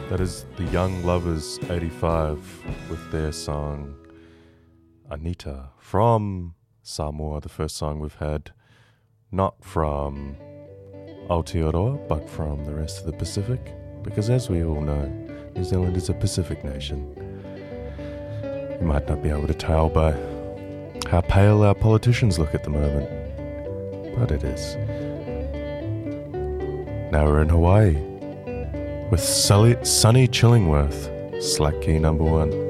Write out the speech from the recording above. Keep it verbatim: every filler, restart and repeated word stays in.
That is the Young Lovers eighty-five with their song Anita from Samoa, the first song we've had, not from Aotearoa, but from the rest of the Pacific, because as we all know, New Zealand is a Pacific nation. You might not be able to tell by how pale our politicians look at the moment, but it is. Now we're in Hawaii with Sully, Sunny Chillingworth, Slack Key number one.